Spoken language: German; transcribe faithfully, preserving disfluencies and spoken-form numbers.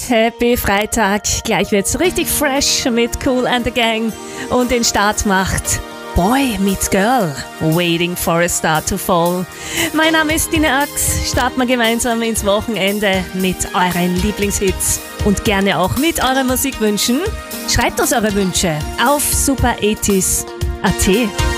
Happy Freitag. Gleich wird's richtig fresh mit Kool and the Gang. Und den Start macht Boy meets Girl, Waiting for a Star to Fall. Mein Name ist Dina Ax. Starten wir gemeinsam ins Wochenende mit euren Lieblingshits und gerne auch mit euren Musikwünschen. Schreibt uns eure Wünsche auf super achtzig punkt at.